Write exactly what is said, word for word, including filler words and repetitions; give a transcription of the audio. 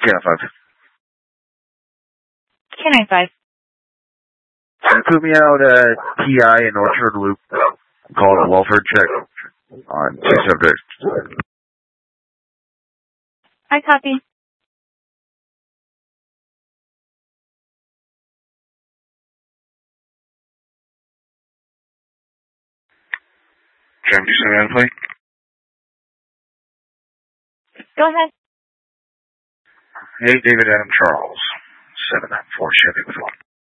K nine five. K nine five. Put me out uh, T I in Orchard Loop. Call it a welfare check on two subjects. I copy. Can you send me on plate? Go ahead. Hey, David Adam Charles. seven nine four Chevy with one.